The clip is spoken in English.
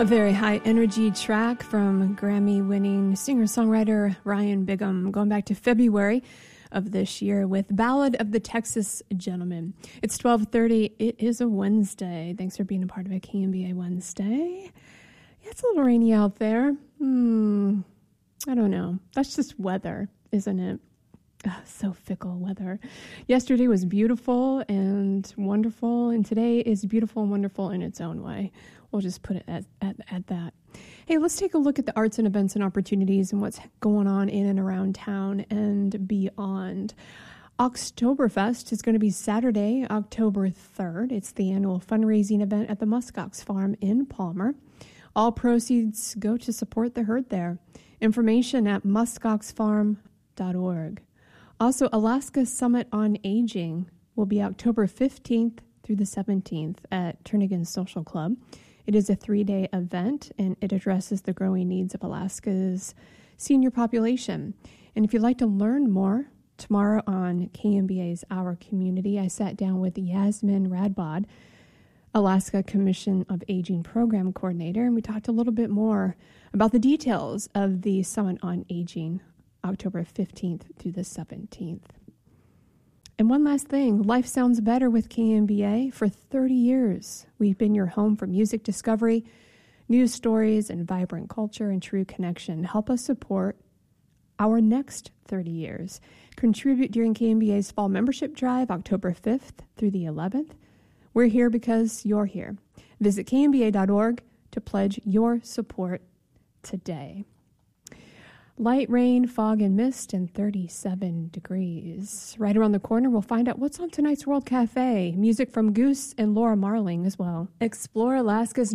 A very high-energy track from Grammy-winning singer-songwriter Ryan Bigham, going back to February of this year with Ballad of the Texas Gentleman. It's 12:30. It is a Wednesday. Thanks for being a part of a KMBA Wednesday. Yeah, it's a little rainy out there. I don't know. That's just weather, isn't it? So fickle weather. Yesterday was beautiful and wonderful, and today is beautiful and wonderful in its own way. We'll just put it at that. Hey, let's take a look at the arts and events and opportunities and what's going on in and around town and beyond. Oktoberfest is going to be Saturday, October 3rd. It's the annual fundraising event at the Muskox Farm in Palmer. All proceeds go to support the herd there. Information at muskoxfarm.org. Also, Alaska Summit on Aging will be October 15th through the 17th at Turnagain Social Club. It is a 3-day event, and it addresses the growing needs of Alaska's senior population. And if you'd like to learn more, tomorrow on KMBA's Our Community, I sat down with Yasmin Radbod, Alaska Commission of Aging Program Coordinator, and we talked a little bit more about the details of the Summit on Aging, October 15th through the 17th. And one last thing, life sounds better with KMBA. For 30 years, we've been your home for music discovery, news stories, and vibrant culture and true connection. Help us support our next 30 years. Contribute during KMBA's fall membership drive, October 5th through the 11th. We're here because you're here. Visit kmba.org to pledge your support today. Light rain, fog, and mist, and 37 degrees. Right around the corner, we'll find out what's on tonight's World Cafe. Music from Goose and Laura Marling as well. Explore Alaska's